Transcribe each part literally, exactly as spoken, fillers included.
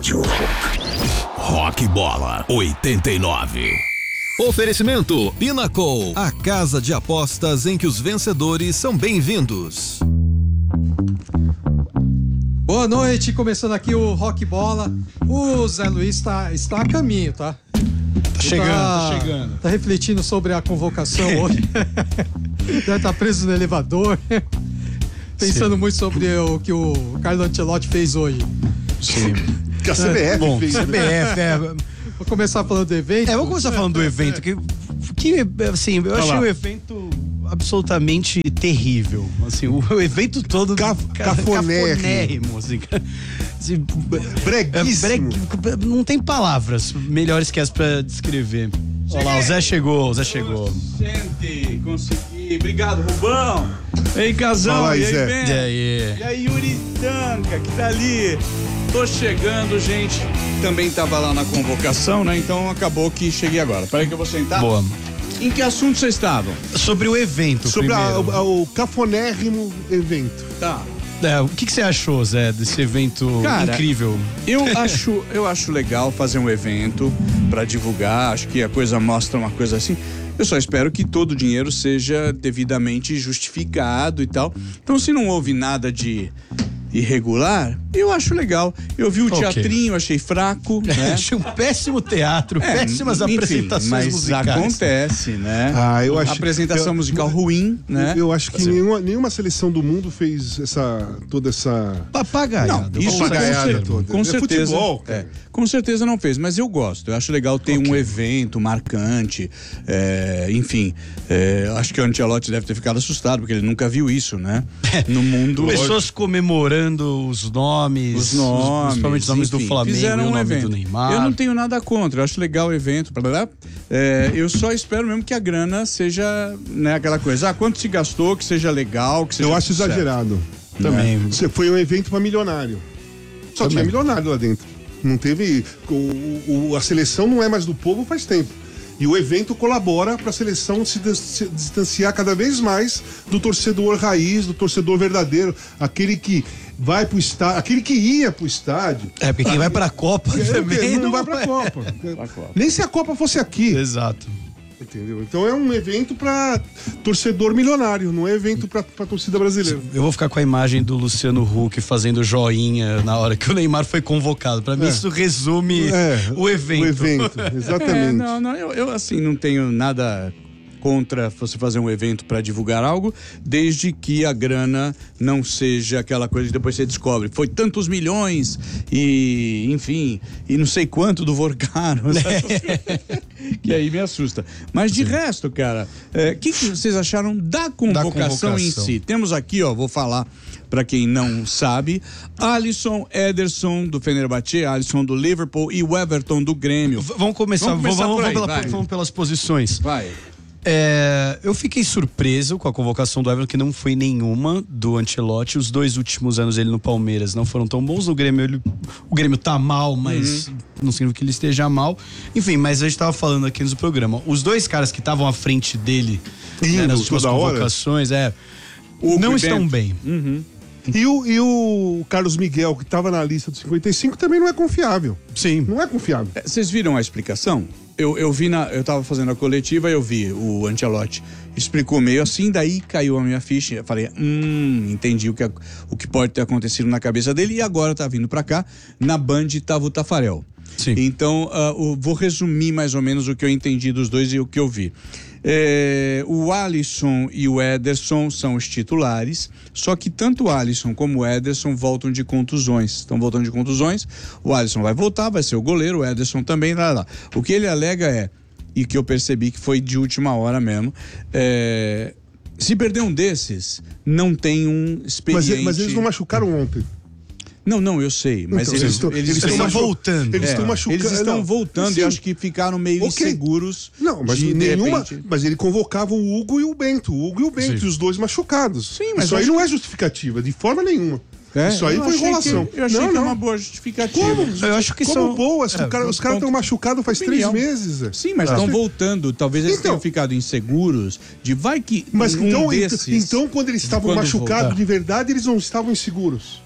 rádio. Rock Bola oitenta e nove. Oferecimento Pinnacle, a casa de apostas em que os vencedores são bem-vindos. Boa noite, começando aqui o Rock Bola. O Zé Luiz está, está a caminho, tá? Tá chegando, tá, tá chegando. Tá refletindo sobre a convocação hoje. Deve estar preso no elevador. Pensando Sim. muito sobre o que o Carlo Ancelotti fez hoje. Sim. Que a C B F Bom, fez. C B F, é. Vou começar falando do evento. É, vamos começar falando do evento. Que, que assim, eu achei o evento absolutamente terrível. Assim, o, o evento todo Caf, cafonérrimo. Assim, assim, breguíssimo. É, bregue, não tem palavras melhores que as pra descrever. Olha lá, o Zé chegou, o Zé chegou. Gente, consegui. Obrigado, Rubão. Ei, casal. Fala aí, e aí, Zé. Ben? E aí? E aí, Yuri Tanca, que tá ali. Tô chegando, gente. Também tava lá na convocação, né? Então acabou que cheguei agora. Peraí que eu vou sentar. Boa. Em que assunto vocês estavam? Sobre o evento, Sobre a, primeiro. a, o cafonérrimo evento. Tá. É, o que, que você achou, Zé, desse evento Cara, incrível? Eu acho, eu acho legal fazer um evento pra divulgar. Acho que a coisa mostra uma coisa assim. Eu só espero que todo o dinheiro seja devidamente justificado e tal. Então, se não houve nada de irregular, eu acho legal. Eu vi o Okay. teatrinho, achei fraco, né? Achei um péssimo teatro, É, péssimas enfim, apresentações mas musicais. acontece, né? Ah, eu acho. Apresentação eu, musical ruim, né? Eu acho que nenhuma, nenhuma seleção do mundo fez essa toda essa Papagaiada. Não, isso vamos usar esse papagaiada termo. toda. Com É certeza, futebol, cara. é, com certeza não fez, mas eu gosto. Eu acho legal ter Ok. um evento marcante, é, enfim. É, acho que o Ancelotti deve ter ficado assustado porque ele nunca viu isso, né? No mundo. Pessoas comemorando os nomes, Os nomes, principalmente os nomes enfim, do Flamengo fizeram e o um nome evento. do Neymar. Eu não tenho nada contra, eu acho legal o evento. Blá, blá, blá. É, eu só espero mesmo que a grana seja, né, aquela coisa. Ah, quanto se gastou, que seja legal, que seja. Eu acho tudo certo. exagerado. Também. Você foi um evento para milionário. Só Também. tinha milionário lá dentro. Não teve. O, o, a seleção não é mais do povo faz tempo. E o evento colabora para a seleção se, se distanciar cada vez mais do torcedor raiz, do torcedor verdadeiro, aquele que vai pro estádio, aquele que ia pro estádio. É, porque quem vai pra Copa também não, não vai pra Copa. Nem se a Copa fosse aqui. Exato. Entendeu? Então é um evento para torcedor milionário, não é evento para torcida brasileira. Eu vou ficar com a imagem do Luciano Huck fazendo joinha na hora que o Neymar foi convocado. Pra mim É. isso resume É, o evento. O evento, exatamente. É, não, não, eu, eu assim não tenho nada contra você fazer um evento para divulgar algo, desde que a grana não seja aquela coisa que depois você descobre. Foi tantos milhões e, enfim, e não sei quanto do Vorcaro. Que aí me assusta. Mas de Sim. resto, cara, o é, que, que vocês acharam da convocação, da convocação em si? Temos aqui, ó, vou falar para quem não sabe, Alisson, Ederson do Fenerbahçe, Alisson do Liverpool e o Everton do Grêmio. V vamos começar, vamos, começar vamos, aí, vamos, pela, vamos pelas posições. Vai. É, eu fiquei surpreso com a convocação do Everton, que não foi nenhuma do Ancelotti. Os dois últimos anos ele no Palmeiras não foram tão bons. No Grêmio, ele, o Grêmio tá mal, mas uhum. não significa que ele esteja mal. Enfim, mas a gente tava falando aqui no programa. Os dois caras que estavam à frente dele né, nas últimas convocações, é, não estão bem. Uhum. E o, e o Carlos Miguel, que estava na lista dos cinquenta e cinco, também não é confiável. Sim. Não é confiável. Vocês viram a explicação? Eu, eu vi na. Eu tava fazendo a coletiva, eu vi o Ancelotti explicou meio assim, daí caiu a minha ficha. Eu falei, hum, entendi o que, o que pode ter acontecido na cabeça dele, e agora tá vindo pra cá. Na Band tava o Tafarel. Sim. Então, uh, vou resumir mais ou menos o que eu entendi dos dois e o que eu vi. É, o Alisson e o Ederson são os titulares, só que tanto o Alisson como o Ederson voltam de contusões, estão voltando de contusões. O Alisson vai voltar, vai ser o goleiro, o Ederson também, lá, lá. O que ele alega é, e que eu percebi que foi de última hora mesmo, é, se perder um desses, não tem um experiente... Mas, mas eles não machucaram ontem. Não, não, eu sei, mas então, eles, eles, estão, eles, eles estão estão voltando. Eles é, estão machucando. Eles estão não, voltando sim. e acho que ficaram meio okay. inseguros. Não, mas de, nenhuma. de repente... Mas ele convocava o Hugo e o Bento. O Hugo e o Bento, Sim. e os dois machucados. Sim, mas isso aí acho não que... é justificativa, de forma nenhuma. É, isso aí foi enrolação. Que, eu achei não, que não. é uma boa justificativa. Como? Eu acho que Como são... boa? É, cara, os caras estão machucados faz opinião. três meses. É. Sim, mas estão ah. voltando. Talvez eles então, tenham ficado inseguros de vai que mas um então, desses... então, quando eles estavam quando machucados voltar. de verdade, eles não estavam inseguros.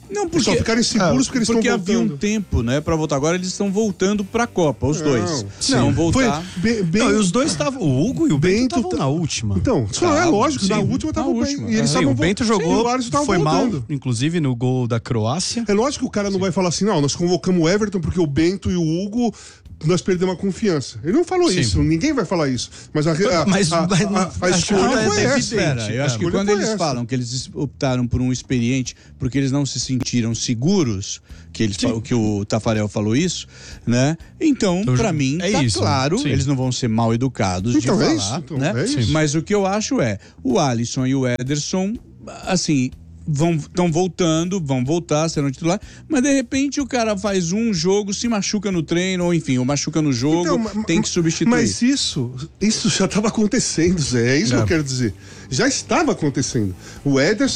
Não, porque, só ficarem seguros ah, porque eles porque estão havia voltando. um tempo, né, pra voltar. Agora eles estão voltando pra Copa, os Não, dois. sim. Não, voltar. Foi bem, bem... Não, e os dois estavam. O Hugo e o Bento Bento estavam tá- na última. Então, só é Tava, lógico, na sim, última na tava bem. última. E eles Sim, estavam o Bento vo- jogou, Sim, o Alisson tava foi voltando. mal, inclusive no gol da Croácia. É lógico que o cara não vai falar assim, não, nós convocamos o Everton porque o Bento e o Hugo, nós perdemos a confiança. Ele não falou Sim. isso, ninguém vai falar isso. Mas a, a, Mas- a, mas- a, a, a acho que escolha é foi evidente. essa. Pera, eu acho A que escolha quando foi eles essa. falam que eles optaram por um experiente porque eles não se sentiram seguros, que, eles, falam- que o Tafarel falou isso, né? Então, Então, pra mim, é tá isso, claro, sim. eles não vão ser mal educados Então, de é falar, isso, então, né? é isso. Mas o que eu acho é, o Alisson e o Ederson, assim... Vão estão voltando, vão voltar, serão titular, mas de repente o cara faz um jogo, se machuca no treino, ou enfim, ou machuca no jogo, Então, ma- tem que substituir. Mas isso, isso já estava acontecendo, Zé. É isso que eu quero dizer. Já estava acontecendo. O Ederson